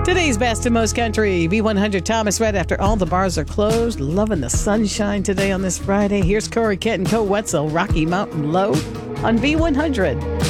Today's best in most country, V100 Thomas Red after all the bars are closed. Loving the sunshine today on this Friday. Here's Corey Kent and Co. Wetzel, Rocky Mountain Low on V100.